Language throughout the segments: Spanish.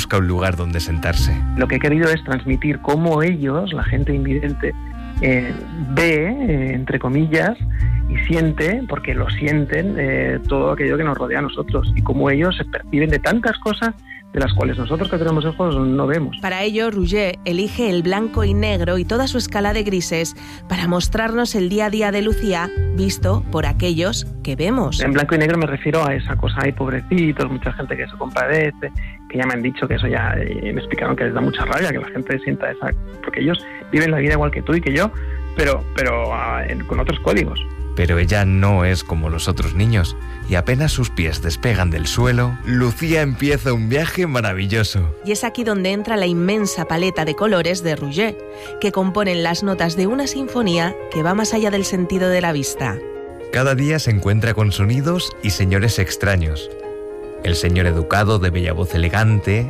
busca un lugar donde sentarse. Lo que he querido es transmitir cómo ellos, la gente invidente, ve, entre comillas, y siente, porque lo sienten, todo aquello que nos rodea a nosotros, y cómo ellos se perciben de tantas cosas de las cuales nosotros que tenemos ojos no vemos. Para ello, Rouget elige el blanco y negro y toda su escala de grises para mostrarnos el día a día de Lucía visto por aquellos que vemos. En blanco y negro me refiero a esa cosa, hay pobrecitos, mucha gente que se compadece, que ya me han dicho que eso ya, me explicaron que les da mucha rabia, que la gente sienta esa, porque ellos viven la vida igual que tú y que yo, pero con otros códigos. Pero ella no es como los otros niños, y apenas sus pies despegan del suelo, Lucía empieza un viaje maravilloso. Y es aquí donde entra la inmensa paleta de colores de Rouget, que componen las notas de una sinfonía que va más allá del sentido de la vista. Cada día se encuentra con sonidos y señores extraños. El señor educado de bella voz elegante,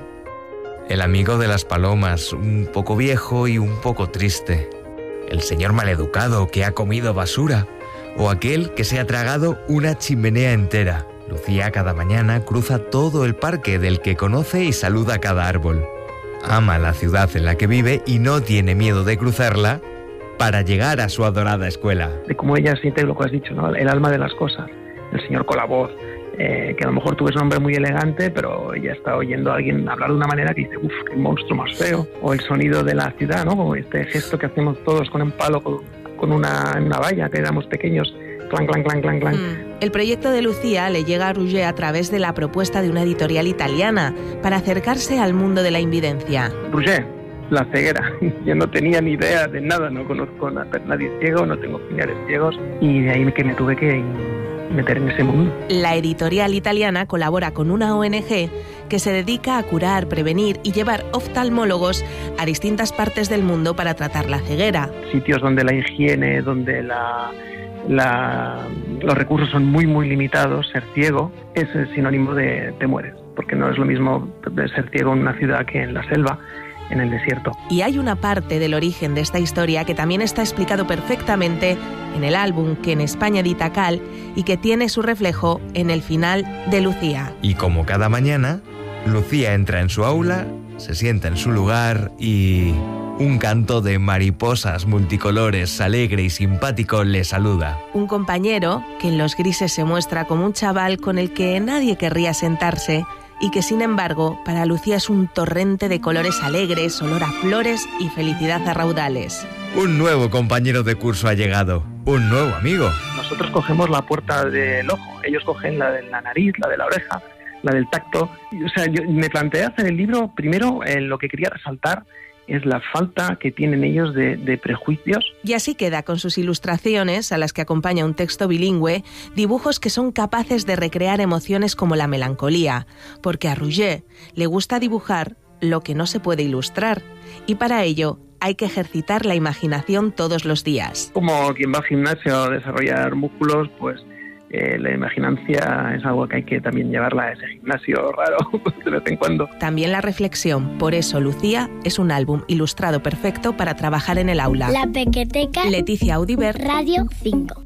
el amigo de las palomas, un poco viejo y un poco triste, el señor maleducado que ha comido basura, o aquel que se ha tragado una chimenea entera. Lucía cada mañana cruza todo el parque del que conoce y saluda a cada árbol. Ama la ciudad en la que vive y no tiene miedo de cruzarla para llegar a su adorada escuela. De cómo ella siente lo que has dicho, ¿no? El alma de las cosas. El señor con la voz, que a lo mejor tú ves un hombre muy elegante, pero ella está oyendo a alguien hablar de una manera que dice, uff, qué monstruo más feo. O el sonido de la ciudad, ¿no? Como este gesto que hacemos todos con un palo, con una valla que éramos pequeños, clan, clan, clan, clan, clan. El proyecto de Lucía le llega a Rouget a través de la propuesta de una editorial italiana para acercarse al mundo de la invidencia. Rouget, la ceguera. Yo no tenía ni idea de nada, no conozco a nadie ciego, no tengo familiares ciegos, y de ahí que me tuve que meter en ese mundo. La editorial italiana colabora con una ONG que se dedica a curar, prevenir y llevar oftalmólogos a distintas partes del mundo para tratar la ceguera. Sitios donde la higiene, donde los recursos son muy, muy limitados, ser ciego es el sinónimo de te mueres, porque no es lo mismo ser ciego en una ciudad que en la selva, en el desierto. Y hay una parte del origen de esta historia que también está explicado perfectamente en el álbum que en España edita Cal y que tiene su reflejo en el final de Lucía. Y como cada mañana, Lucía entra en su aula, se sienta en su lugar y un canto de mariposas multicolores, alegre y simpático, le saluda. Un compañero que en los grises se muestra como un chaval con el que nadie querría sentarse y que, sin embargo, para Lucía es un torrente de colores alegres, olor a flores y felicidad a raudales. Un nuevo compañero de curso ha llegado, un nuevo amigo. Nosotros cogemos la puerta del ojo, ellos cogen la de la nariz, la de la oreja, la del tacto. O sea, yo me planteé hacer el libro, primero, lo que quería resaltar es la falta que tienen ellos de prejuicios. Y así queda con sus ilustraciones, a las que acompaña un texto bilingüe, dibujos que son capaces de recrear emociones como la melancolía, porque a Rouget le gusta dibujar lo que no se puede ilustrar, y para ello hay que ejercitar la imaginación todos los días. Como quien va al gimnasio a desarrollar músculos, pues la imaginancia es algo que hay que también llevarla a ese gimnasio raro de vez en cuando. También la reflexión. Por eso Lucía es un álbum ilustrado perfecto para trabajar en el aula. La Pequeteca. Leticia Audibert. Radio 5.